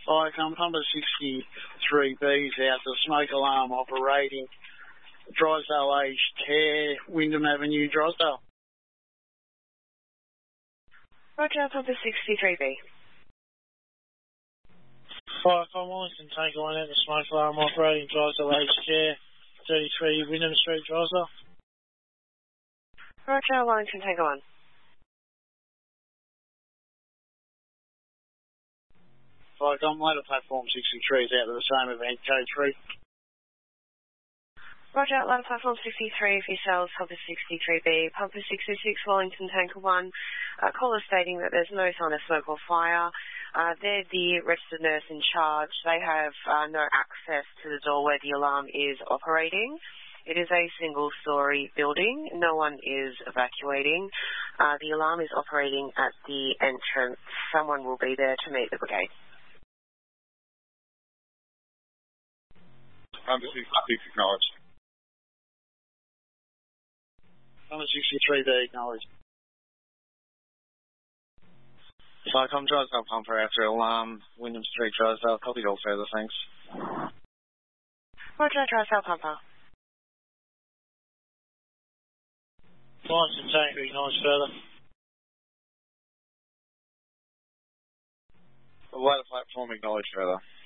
Fire Pumper 63B's out, the smoke alarm operating. Drysdale aged care, Wyndham Avenue, Drysdale. Roger, Pumper 63B. Fire Wellington, take one out, the smoke alarm operating. Drysdale aged care, 33 Wyndham Street, Drysdale. Roger, Wellington, take one. Fire Ladder Platform 63 is out to the same event, code 3. Roger, Ladder Platform 63 for yourselves, Pumper 63B, Pumper 606, Wellington, Tanker 1. Caller stating that there's no sign of smoke or fire. They're the registered nurse in charge. They have no access to the door where the alarm is operating. It is a single-storey building. No one is evacuating. The alarm is operating at the entrance. Someone will be there to meet the brigade. Pumper 66 acknowledged. Pumper 63B acknowledged. Cycom Drysdale Pumper after alarm, Wyndham Street, Drysdale. Copied all further, thanks. Roger, Drysdale Pumper. Wellington Tanker acknowledged further. The ladder platform acknowledged further.